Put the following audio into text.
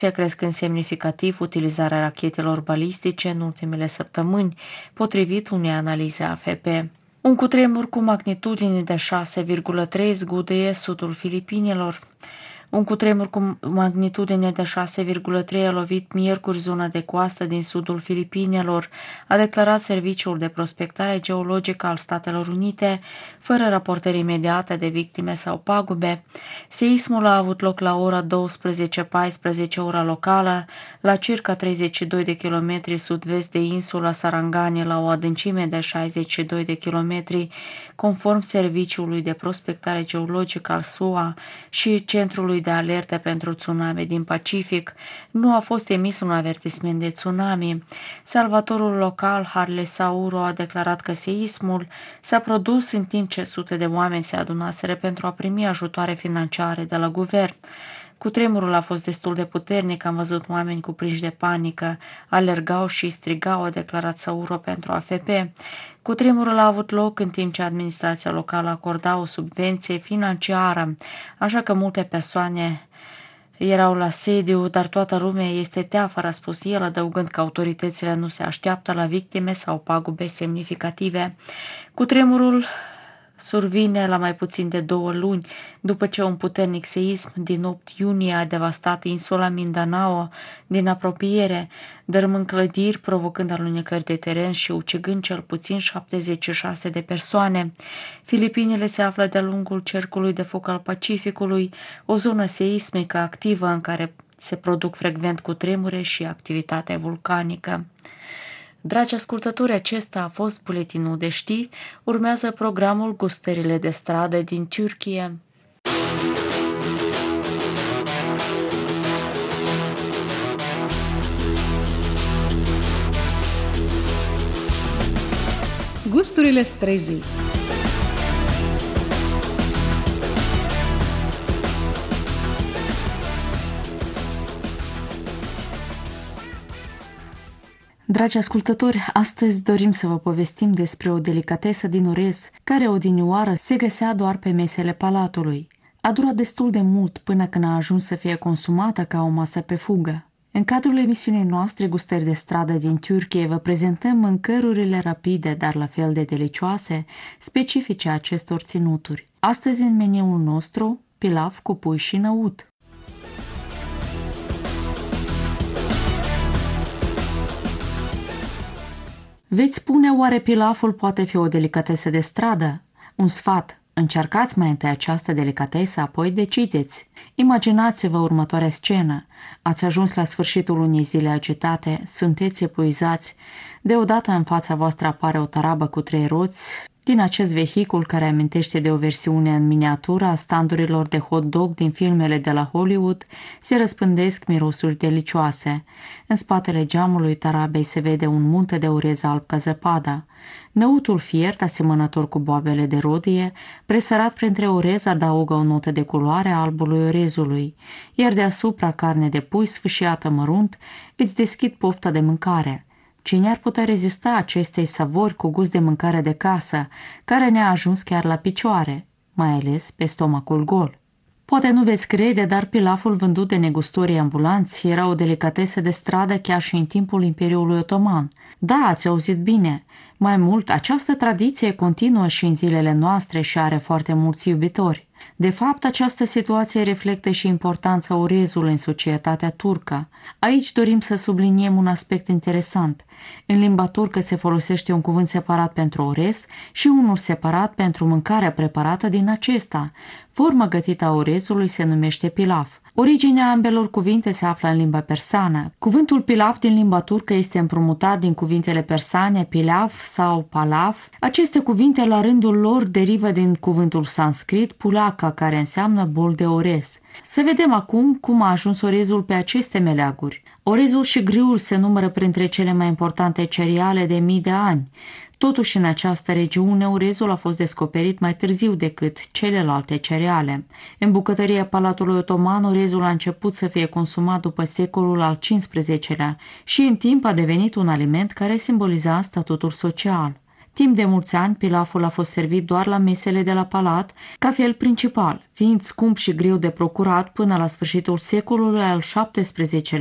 crescând semnificativ utilizarea rachetelor balistice în ultimele săptămâni, potrivit unei analize AFP. Un cutremur cu magnitudine de 6,3 zguduie sudul Filipinelor. Un cutremur cu magnitudine de 6,3 a lovit miercuri zona de coastă din sudul Filipinelor, a declarat Serviciul de Prospectare Geologică al Statelor Unite, fără raportări imediate de victime sau pagube. Seismul a avut loc la ora 12:14 ora locală, la circa 32 de kilometri sud-vest de insula Sarangani, la o adâncime de 62 de kilometri, conform Serviciului de Prospectare Geologică al SUA și Centrului de alerte pentru tsunami din Pacific. Nu a fost emis un avertisment de tsunami. Salvatorul local, Harle Sauro, a declarat că seismul s-a produs în timp ce sute de oameni se adunaseră pentru a primi ajutoare financiare de la guvern. Cutremurul a fost destul de puternic, am văzut oameni cuprinși de panică, alergau și strigau, a declarat Sauro pentru AFP. Cutremurul a avut loc în timp ce administrația locală acorda o subvenție financiară, așa că multe persoane erau la sediu, dar toată lumea este teafără, a spus el, adăugând că autoritățile nu se așteaptă la victime sau pagube semnificative. Cutremurul survine la mai puțin de 2 luni după ce un puternic seism din 8 iunie a devastat insula Mindanao din apropiere, dărâmând clădiri, provocând alunecări de teren și ucigând cel puțin 76 de persoane. Filipinele se află de-a lungul cercului de foc al Pacificului, o zonă seismică activă în care se produc frecvent cutremure și activitatea vulcanică. Dragi ascultători, acesta a fost buletinul de știri. Urmează programul Gustările de stradă din Turcia. Gusturile străzii. Dragi ascultători, astăzi dorim să vă povestim despre o delicatesă din orez, care odinioară se găsea doar pe mesele palatului. A durat destul de mult până când a ajuns să fie consumată ca o masă pe fugă. În cadrul emisiunii noastre Gustări de stradă din Turcia vă prezentăm mâncărurile rapide, dar la fel de delicioase, specifice acestor ținuturi. Astăzi în meniul nostru, pilaf cu pui și năut. Veți spune, oare pilaful poate fi o delicatesă de stradă? Un sfat, încercați mai întâi această delicatesă, apoi decideți. Imaginați-vă următoarea scenă. Ați ajuns la sfârșitul unei zile agitate, sunteți epuizați, deodată în fața voastră apare o tarabă cu 3 roți, din acest vehicul care amintește de o versiune în miniatură a standurilor de hot dog din filmele de la Hollywood, se răspândesc mirosuri delicioase. În spatele geamului tarabei se vede un munte de orez alb ca zăpada. Năutul fiert, asemănător cu boabele de rodie, presărat printre orez, adaugă o notă de culoare a albului orezului, iar deasupra carne de pui sfâșiată mărunt îți deschid pofta de mâncare. Cine ar putea rezista acestei savori cu gust de mâncare de casă, care ne-a ajuns chiar la picioare, mai ales pe stomacul gol? Poate nu veți crede, dar pilaful vândut de negustorii ambulanți era o delicatesă de stradă chiar și în timpul Imperiului Otoman. Da, ați auzit bine. Mai mult, această tradiție continuă și în zilele noastre și are foarte mulți iubitori. De fapt, această situație reflectă și importanța orezului în societatea turcă. Aici dorim să subliniem un aspect interesant. În limba turcă se folosește un cuvânt separat pentru orez și unul separat pentru mâncarea preparată din acesta. Forma gătită a orezului se numește pilaf. Originea ambelor cuvinte se află în limba persană. Cuvântul pilaf din limba turcă este împrumutat din cuvintele persane pilaf sau palaf. Aceste cuvinte la rândul lor derivă din cuvântul sanscrit pulaka, care înseamnă bol de orez. Să vedem acum cum a ajuns orezul pe aceste meleaguri. Orezul și grâul se numără printre cele mai importante cereale de mii de ani. Totuși, în această regiune, orezul a fost descoperit mai târziu decât celelalte cereale. În bucătăria Palatului Otoman, orezul a început să fie consumat după secolul al XV-lea și în timp a devenit un aliment care simboliza statutul social. Timp de mulți ani, pilaful a fost servit doar la mesele de la palat, ca fel principal, fiind scump și greu de procurat până la sfârșitul secolului al XVII-lea.